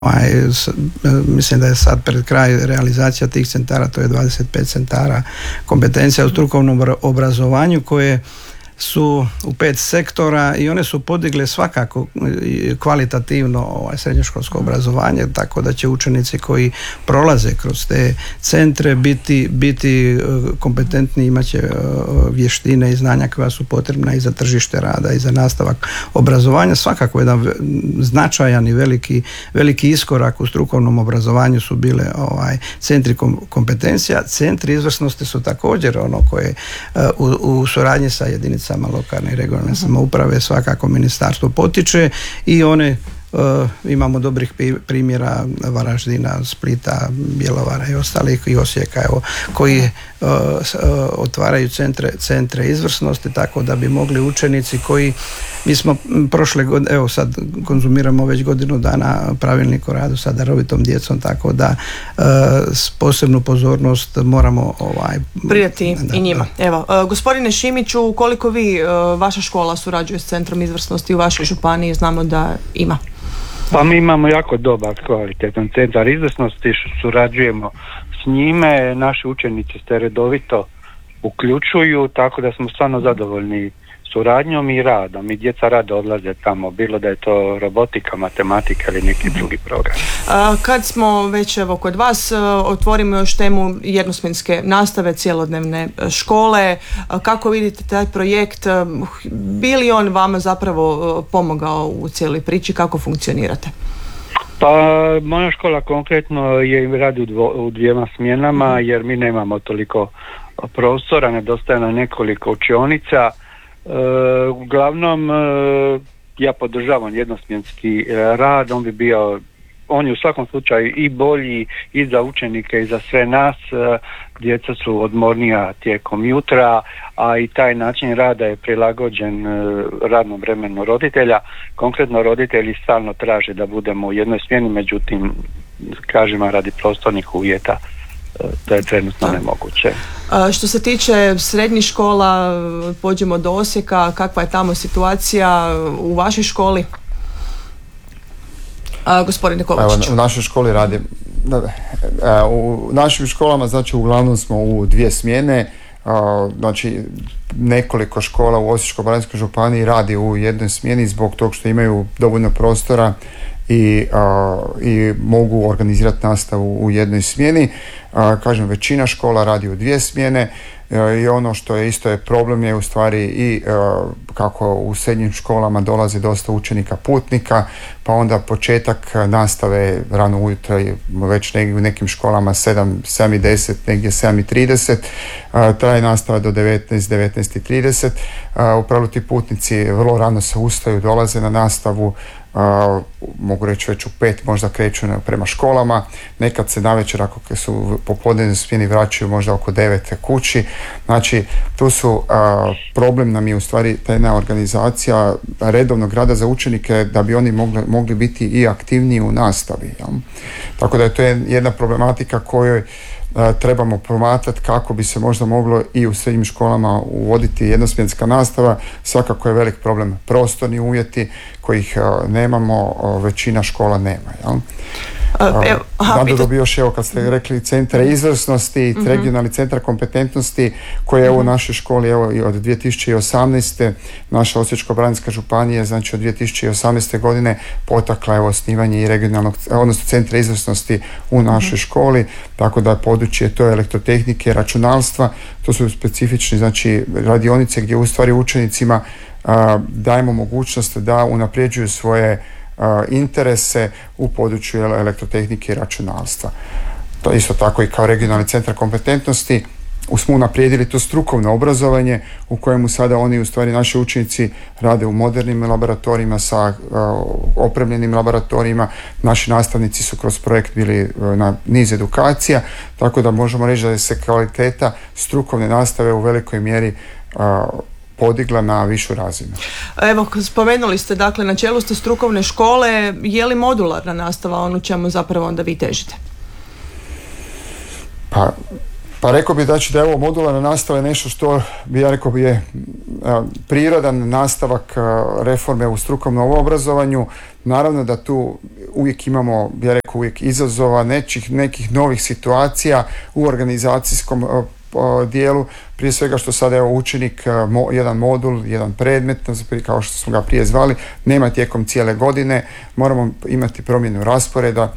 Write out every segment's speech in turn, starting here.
Mislim da je sad pred kraj realizacija tih centara, to je 25 centara kompetencija u strukovnom obrazovanju koje su u 5 sektora i one su podigle svakako kvalitativno srednjoškolsko obrazovanje, tako da će učenici koji prolaze kroz te centre biti kompetentni, imat će vještine i znanja koja su potrebna i za tržište rada i za nastavak obrazovanja. Svakako jedan značajan i veliki iskorak u strukovnom obrazovanju su bile centri kompetencija. Centri izvrsnosti su također ono koje u suradnji sa jedinicama lokalne i regionalne samouprave svakako ministarstvo potiče i one imamo dobrih primjera Varaždina, Splita, Bjelovara i ostalih i Osijeka koji otvaraju centre izvrsnosti, tako da bi mogli učenici koji mi smo prošle godine, evo sad konzumiramo već godinu dana pravilnik o radu sa darovitom djecom, tako da s posebnu pozornost moramo pridati i njima. Evo, gospodine Šimiću, koliko vi, vaša škola surađuje s Centrom izvrsnosti u vašoj županiji? Znamo da ima. Pa mi imamo jako dobar, kvalitetan centar izvrsnosti, surađujemo s njime, naši učenici se redovito uključuju, tako da smo stvarno zadovoljni suradnjom i radom i djeca rado odlaze tamo, bilo da je to robotika, matematika ili neki drugi program. Kad smo već kod vas, otvorimo još temu jednosmjenske nastave, cjelodnevne škole. Kako vidite taj projekt? Bi li on vama zapravo pomogao u cijeloj priči? Kako funkcionirate? Pa moja škola konkretno radi u 2 smjenama jer mi nemamo toliko prostora, nedostaje na nekoliko učionica. Uglavnom ja podržavam jednosmjenski rad, on je u svakom slučaju i bolji i za učenike i za sve nas. Djeca su odmornija tijekom jutra, a i taj način rada je prilagođen radnom vremenu roditelja. Konkretno roditelji stalno traže da budemo u jednoj smjeni, međutim kažemo radi prostornih uvjeta to je trenutno nemoguće. Što se tiče srednjih škola, pođemo do Osijeka, kakva je tamo situacija u vašoj školi? Gospodine Kovačić. U našoj školi radim. U našim školama, znači uglavnom smo u 2 smjene, znači nekoliko škola u Osječko-baranjskoj županiji radi u jednoj smjeni zbog tog što imaju dovoljno prostora i mogu organizirati nastavu u jednoj smjeni. Kažem, većina škola radi u 2 smjene i ono što je isto problem je u stvari i kako u srednjim školama dolazi dosta učenika putnika, pa onda početak nastave rano ujutro već negdje u nekim školama 7:10, negdje 7:30, traje nastava do 19:30. U pravilu ti putnici vrlo rano se ustaju, dolaze na nastavu, mogu reći već u 5 možda kreću prema školama, nekad se navečer ako su popodnevni smjeni vraćaju možda oko 9 kući. Znači tu su problem nam je u stvari ta jedna organizacija redovnog rada za učenike da bi oni mogli biti i aktivniji u nastavi, jel? Tako da je to jedna problematika kojoj trebamo promatrati kako bi se možda moglo i u srednjim školama uvoditi jednosmjenska nastava. Svakako je velik problem prostorni uvjeti kojih nemamo, većina škola nema, jel? Nadodao bi još, evo kad ste rekli centra izvrsnosti, regionalni centar kompetentnosti koji je u našoj školi evo od 2018. naša Osječko-baranjska županija, znači od 2018. godine potakla je osnivanje i regionalnog, odnosno centra izvrsnosti u našoj školi, tako da područje to je elektrotehnike, računalstva, to su specifični znači radionice gdje u stvari učenicima dajemo mogućnost da unapređuju svoje interese u području elektrotehnike i računalstva. To isto tako i kao regionalni centar kompetentnosti smo unaprijedili to strukovno obrazovanje u kojemu sada oni u stvari naši učenici rade u modernim laboratorijima sa opremljenim laboratorijima. Naši nastavnici su kroz projekt bili na niz edukacija, tako da možemo reći da se kvaliteta strukovne nastave u velikoj mjeri podigla na višu razinu. Evo, spomenuli ste, dakle, na čelu ste strukovne škole, je li modularna nastava ono čemu zapravo onda vi težite? Pa, Pa rekao bih da je ovo modularna nastava je nešto što bi ja rekao je prirodan nastavak reforme u strukovnom obrazovanju. Naravno da tu uvijek imamo, ja rekao, uvijek izazova, nekih novih situacija u organizacijskom dijelu, prije svega što sada je učenik jedan modul, jedan predmet, kao što smo ga prije nema tijekom cijele godine, moramo imati promjenu rasporeda,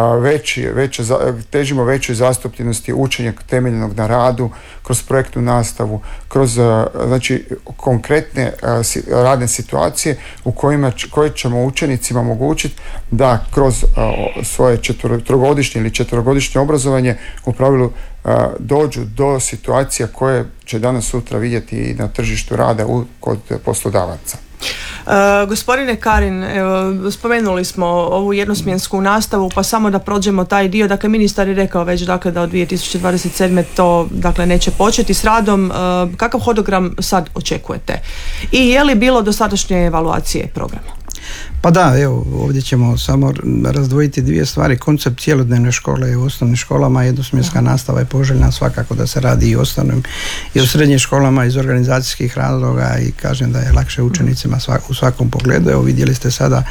težimo većoj zastupljenosti učenja temeljenog na radu, kroz projektnu nastavu, kroz znači, konkretne radne situacije koje ćemo učenicima omogućiti da kroz svoje trogodišnje ili četverogodišnje obrazovanje u pravilu dođu do situacija koje će danas sutra vidjeti i na tržištu rada kod poslodavaca. Gospodine Karin, spomenuli smo ovu jednosmjensku nastavu, pa samo da prođemo taj dio. Dakle, ministar je rekao već da od 2027. to neće početi s radom. Kakav hodogram sad očekujete? I je li bilo dosadašnje evaluacije programa? Pa da, evo, ovdje ćemo samo razdvojiti dvije stvari. Koncept cjelodnevne škole u osnovnim školama, jednosmjenska nastava je poželjna svakako da se radi i u osnovnim i u srednjim školama iz organizacijskih razloga i kažem da je lakše učenicima u svakom pogledu. Evo, vidjeli ste sada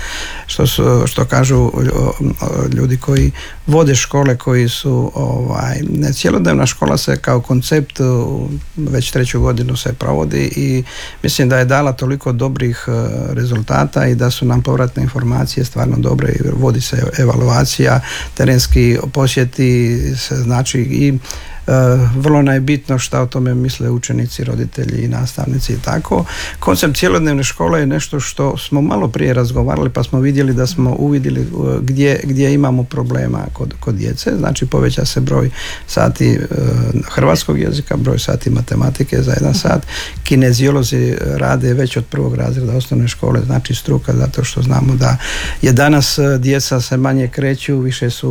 što kažu ljudi koji vode škole, koji su cjelodnevna škola se kao koncept već 3. godinu se provodi i mislim da je dala toliko dobrih rezultata i da su nam povratne informacije stvarno dobre i vodi se evaluacija, terenski posjeti se, znači i vrlo najbitno šta o tome misle učenici, roditelji i nastavnici i tako. Koncept cjelodnevne škole je nešto što smo malo prije razgovarali pa smo vidjeli da smo uvidjeli gdje imamo problema kod djece, znači poveća se broj sati hrvatskog jezika, broj sati matematike za 1 sat. Kinezijolozi rade već od 1. razreda osnovne škole, znači struka, zato što znamo da je danas djeca se manje kreću, više su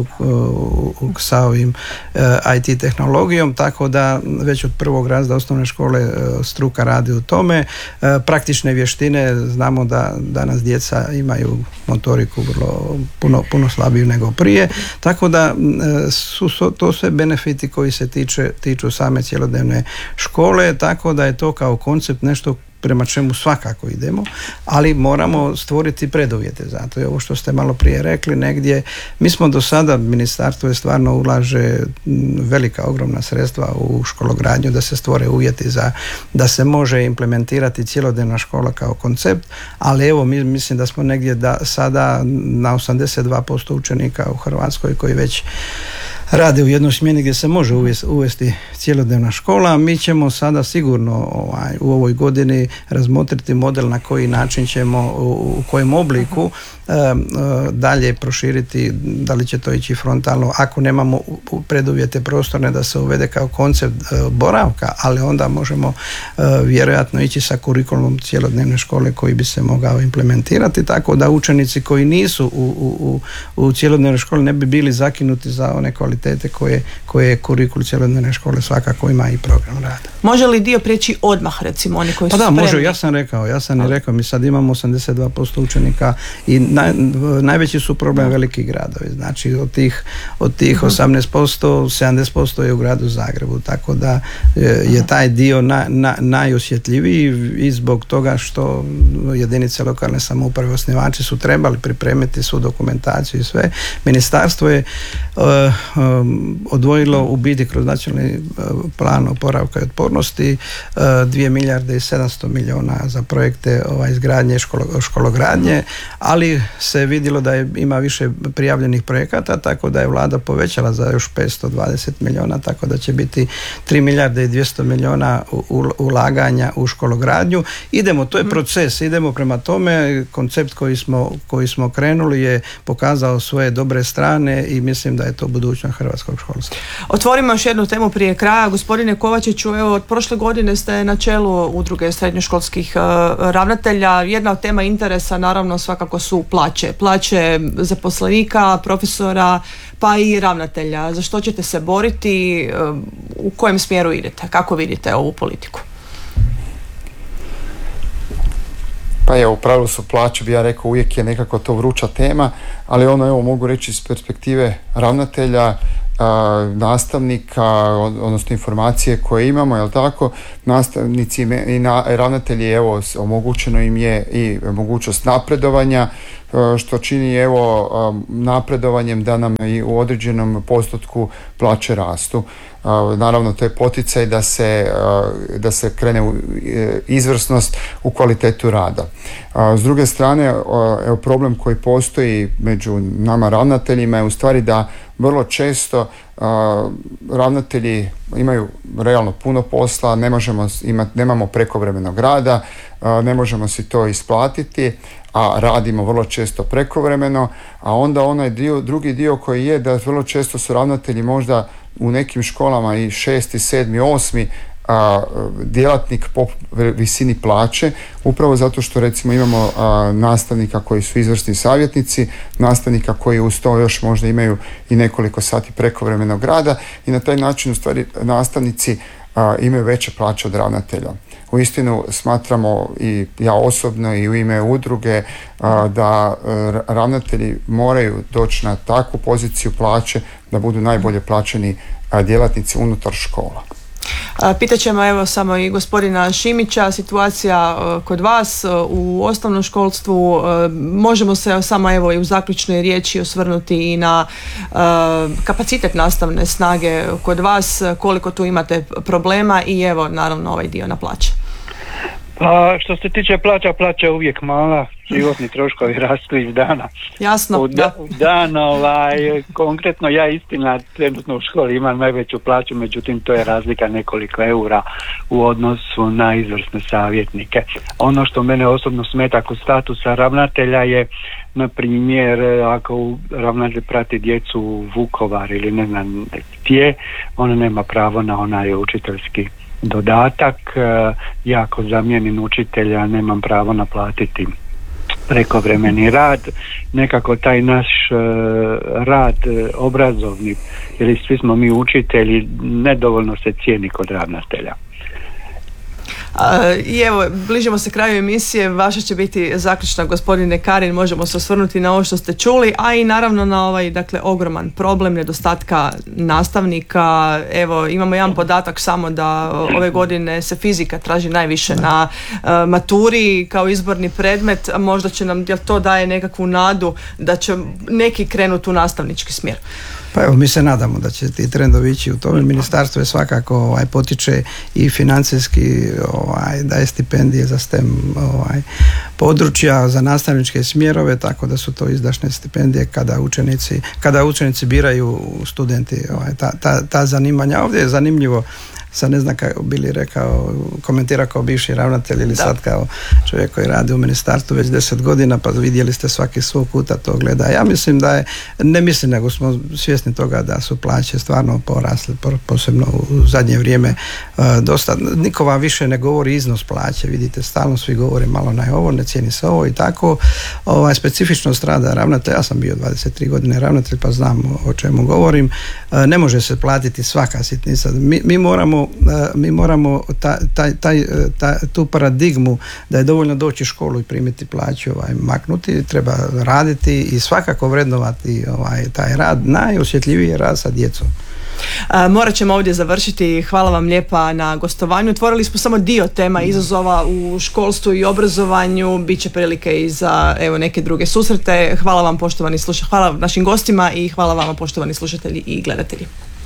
sa ovim IT tehnologijom, tako da već od 1. razreda osnovne škole struka radi u tome. Praktične vještine, znamo da danas djeca imaju motoriku puno slabiju nego prije, tako da su to sve benefiti koji se tiču same cjelodnevne škole, tako da je to kao koncept nešto prema čemu svakako idemo, ali moramo stvoriti preduvjete za to. I ovo što ste malo prije rekli, negdje, mi smo do sada, ministarstvo je stvarno ulaže velika, ogromna sredstva u škologradnju da se stvore uvjeti da se može implementirati cjelodnevna škola kao koncept, ali evo, mislim da smo negdje sada na 82% učenika u Hrvatskoj koji već rade u jednoj smjeni gdje se može uvesti cjelodnevna škola. Mi ćemo sada sigurno u ovoj godini razmotriti model na koji način ćemo, u kojem obliku dalje proširiti, da li će to ići frontalno, ako nemamo preduvjete prostorne da se uvede kao koncept boravka, ali onda možemo vjerojatno ići sa kurikulumom cjelodnevne škole koji bi se mogao implementirati, tako da učenici koji nisu u cjelodnevnoj školi ne bi bili zakinuti za one kvalitete koje kurikul cjelodnevne škole svakako ima i program rada. Može li dio prijeći odmah, recimo, oni koji su spremni? Pa da, može, ja sam i rekao, mi sad imamo 82% učenika i najveći su problem veliki gradovi, znači od tih 18%, 70% je u gradu Zagrebu, tako da je taj dio najosjetljiviji i zbog toga što jedinice lokalne samouprave, osnivači su trebali pripremiti svu dokumentaciju i sve. Ministarstvo je odvojilo u biti kroz nacionalni plan oporavka i otpornosti 2 milijarde i 700 milijuna za projekte izgradnje škologradnje, ali se vidjelo da ima više prijavljenih projekata, tako da je vlada povećala za još 520 milijuna, tako da će biti 3 milijarde i 200 milijuna ulaganja u škologradnju. To je proces, idemo prema tome. Koncept koji smo krenuli je pokazao svoje dobre strane i mislim da je to budućnost hrvatskog školstva. Otvorimo još jednu temu prije kraja. Gospodine Kovačiću, evo, od prošle godine ste na čelu udruge srednjoškolskih ravnatelja. Jedna od tema interesa naravno svakako su plaće zaposlenika, profesora, pa i ravnatelja. Za što ćete se boriti? U kojem smjeru idete? Kako vidite ovu politiku? Pa evo, u pravilu su plaće, bi ja rekao, uvijek je nekako to vruća tema, ali mogu reći iz perspektive ravnatelja nastavnika, odnosno informacije koje imamo, jel tako, nastavnici i ravnatelji, evo, omogućeno im je i mogućnost napredovanja, što čini evo napredovanjem da nam i u određenom postotku plaće rastu. Naravno, to je poticaj da se krene u izvrsnost u kvalitetu rada. S druge strane, evo, problem koji postoji među nama ravnateljima je u stvari da vrlo često ravnatelji imaju realno puno posla, nemamo prekovremenog rada, ne možemo si to isplatiti, a radimo vrlo često prekovremeno, a onda onaj drugi dio koji je da vrlo često su ravnatelji možda u nekim školama i 6., 7., 8. djelatnik po visini plaće, upravo zato što recimo imamo nastavnika koji su izvrsni savjetnici, nastavnika koji uz to još možda imaju i nekoliko sati prekovremenog rada i na taj način u stvari nastavnici imaju veće plaće od ravnatelja. Uistinu smatramo i ja osobno i u ime udruge da ravnatelji moraju doći na takvu poziciju plaće da budu najbolje plaćeni djelatnici unutar škola. Pitat ćemo evo samo i gospodina Šimića, situacija kod vas u osnovnom školstvu. Možemo se samo evo i u zaključnoj riječi osvrnuti i na kapacitet nastavne snage kod vas, koliko tu imate problema i evo naravno ovaj dio na plaće. Pa što se tiče plaća je uvijek mala, životni troškovi rastu iz dana. Jasno, u dan, konkretno ja istina trenutno u školi imam najveću plaću, međutim to je razlika nekoliko eura u odnosu na izvrsne savjetnike. Ono što mene osobno smeta kod statusa ravnatelja je, na primjer, ako ravnatelj prati djecu u Vukovar ili ne znam gdje, on nema pravo na onaj učiteljski dodatak. Ja ako zamijenim učitelja nemam pravo naplatiti prekovremeni rad. Nekako taj naš rad obrazovni, ili svi smo mi učitelji, nedovoljno se cijeni kod ravnatelja. I evo, bližimo se kraju emisije, vaša će biti zaključna, gospodine Karin, možemo se osvrnuti na ovo što ste čuli, a i naravno na ovaj, dakle, ogroman problem nedostatka nastavnika. Evo, imamo jedan podatak samo da ove godine se fizika traži najviše na maturi kao izborni predmet, a možda će nam, jel to daje nekakvu nadu da će neki krenuti u nastavnički smjer? Pa evo, mi se nadamo da će ti trendovi ići u tome. Ministarstvo je svakako potiče i financijski daje stipendije za STEM područja, za nastavničke smjerove, tako da su to izdašne stipendije kada učenici biraju studenti ta zanimanja. Ovdje je zanimljivo, sad ne znam kako Bili rekao, komentira kao bivši ravnatelj ili sad kao čovjek koji radi u ministarstvu već 10 godina, pa vidjeli ste svaki svog kuta to gleda. Ja mislim da je, ne mislim, nego smo svjesni toga da su plaće stvarno porasle, posebno u zadnje vrijeme dosta. Niko vam više ne govori iznos plaće, vidite, stalno svi govore malo na ovo, ne cijeni se ovo i tako. Specifičnost rada ravnatelja, ja sam bio 23 godine ravnatelj pa znam o čemu govorim, ne može se platiti svaka sitnica. Mi moramo tu paradigmu da je dovoljno doći u školu i primiti plaću maknuti, treba raditi i svakako vrednovati taj rad, najosjetljiviji je rad sa djecom. Morat ćemo ovdje završiti. Hvala vam lijepa na gostovanju. Otvorili smo samo dio tema izazova u školstvu i obrazovanju. Biće prilike i za neke druge susrete. Hvala vam, poštovani hvala našim gostima i hvala vama, poštovani slušatelji i gledatelji.